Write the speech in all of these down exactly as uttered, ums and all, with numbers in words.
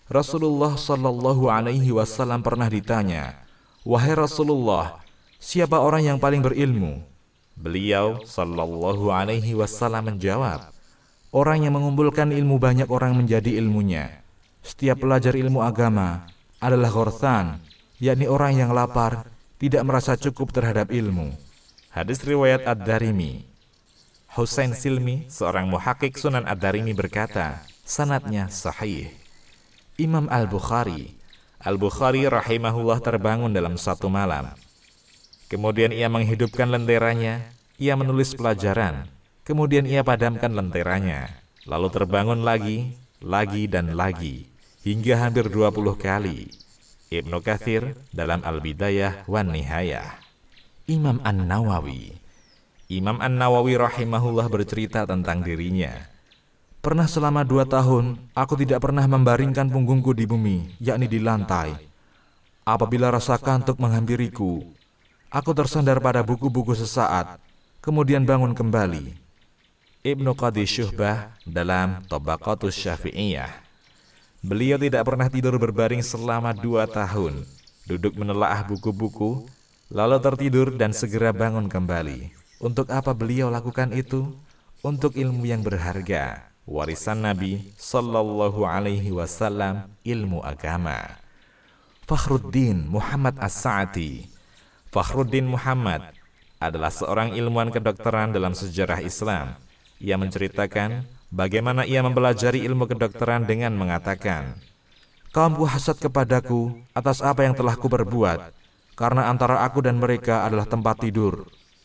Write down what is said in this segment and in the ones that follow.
Rasulullah Shallallahu Alaihi Wasallam pernah ditanya, "Wahai Rasulullah, siapa orang yang paling berilmu?" Beliau Shallallahu Alaihi Wasallam menjawab, "Orang yang mengumpulkan ilmu banyak orang menjadi ilmunya." Setiap pelajar ilmu agama adalah ghorsan, yakni orang yang lapar, tidak merasa cukup terhadap ilmu. Hadis riwayat Ad-Darimi. Husain Silmi, seorang muhakkik Sunan Ad-Darimi berkata, sanadnya sahih. Imam Al-Bukhari Al-Bukhari rahimahullah terbangun dalam satu malam. Kemudian ia menghidupkan lenteranya, ia menulis pelajaran. Kemudian ia padamkan lenteranya, lalu terbangun lagi, lagi dan lagi, hingga hampir dua puluh kali. Ibnu Katsir dalam Al-Bidayah wan Nihayah. Imam An-Nawawi Imam An-Nawawi rahimahullah bercerita tentang dirinya. Pernah selama dua tahun, aku tidak pernah membaringkan punggungku di bumi, yakni di lantai. Apabila rasa kantuk menghampiriku, aku tersandar pada buku-buku sesaat, kemudian bangun kembali. Ibnu Qadi Syuhbah dalam Tabaqatus Syafi'iyah. Beliau tidak pernah tidur berbaring selama dua tahun, duduk menelaah buku-buku, lalu tertidur dan segera bangun kembali. Untuk apa beliau lakukan itu? Untuk ilmu yang berharga, warisan Nabi Sallallahu Alaihi Wasallam, ilmu agama. Fakhruddin Muhammad As-Sa'ati Fakhruddin Muhammad adalah seorang ilmuwan kedokteran dalam sejarah Islam. Ia menceritakan bagaimana ia mempelajari ilmu kedokteran dengan mengatakan, "Kaumku hasad kepadaku atas apa yang telah kuperbuat, karena antara aku dan mereka adalah tempat tidur.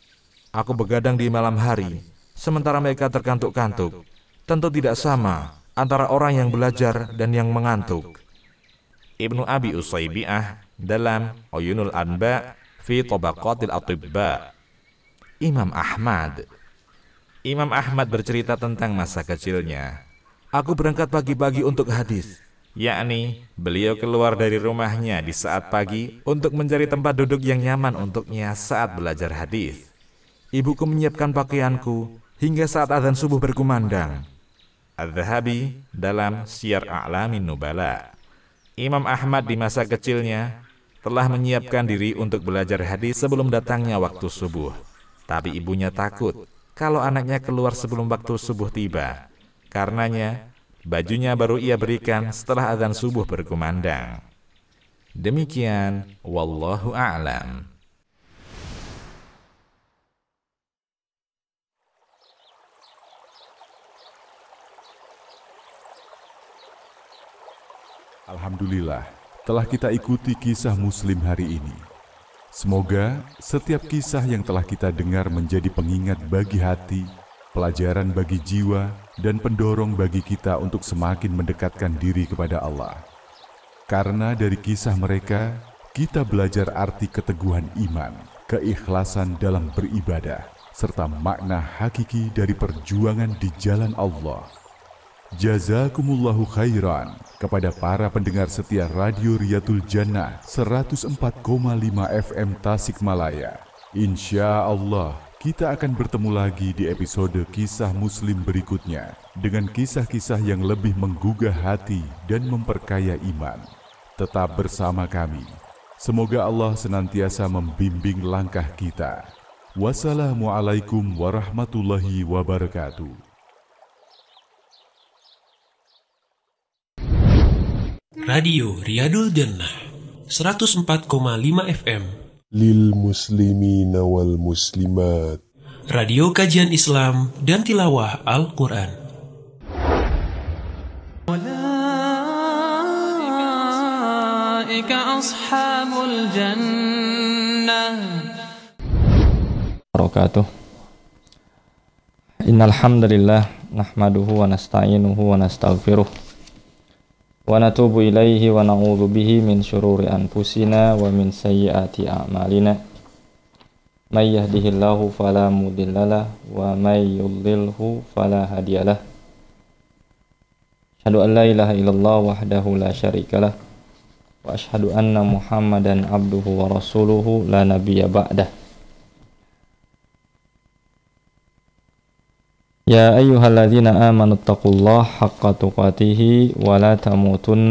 Aku begadang di malam hari, sementara mereka terkantuk-kantuk. Tentu tidak sama antara orang yang belajar dan yang mengantuk." Ibnu Abi Usaybi'ah dalam Uyunul Anba fi Tabaqatil Atibba. Imam Ahmad Imam Ahmad bercerita tentang masa kecilnya. "Aku berangkat pagi-pagi untuk hadis," yakni beliau keluar dari rumahnya di saat pagi untuk mencari tempat duduk yang nyaman untuknya saat belajar hadis. "Ibuku menyiapkan pakaianku hingga saat azan subuh berkumandang." Adz-Dzahabi dalam Syiar A'lamin Nubala. Imam Ahmad di masa kecilnya telah menyiapkan diri untuk belajar hadis sebelum datangnya waktu subuh. Tapi ibunya takut kalau anaknya keluar sebelum waktu subuh tiba. Karenanya, bajunya baru ia berikan setelah azan subuh berkumandang. Demikian, wallahu a'lam. Alhamdulillah, telah kita ikuti kisah Muslim hari ini. Semoga setiap kisah yang telah kita dengar menjadi pengingat bagi hati, pelajaran bagi jiwa, dan pendorong bagi kita untuk semakin mendekatkan diri kepada Allah. Karena dari kisah mereka, kita belajar arti keteguhan iman, keikhlasan dalam beribadah, serta makna hakiki dari perjuangan di jalan Allah. Jazakumullahu khairan kepada para pendengar setia Radio Riyadul Jannah seratus empat koma lima F M Tasikmalaya. Insya Allah kita akan bertemu lagi di episode kisah Muslim berikutnya dengan kisah-kisah yang lebih menggugah hati dan memperkaya iman. Tetap bersama kami. Semoga Allah senantiasa membimbing langkah kita. Wassalamualaikum warahmatullahi wabarakatuh. Radio Riyadul Jannah seratus empat koma lima F M Lil muslimina wal muslimat. Radio kajian Islam dan tilawah Al-Quran. Ulaika ashabul jannah. Barakatuh. Innal hamdalillah nahmaduhu wa nasta'inuhu wa nastaghfiruh. Wa natubu ilaihi wa na'udzu bihi min syururi anfusina wa min sayyiati a'malina. May yahdihillahu fala mudhillalah wa may yudlilhu fala hadiyalah. Asyhadu an la ilaha illallah wahdahu la syarikalah wa asyhadu anna Muhammadan abduhu wa rasuluhu la nabiyya ba'dah. Ya ayyuhalladzina amanu taqullaha haqqa tuqatih wa la tamutunna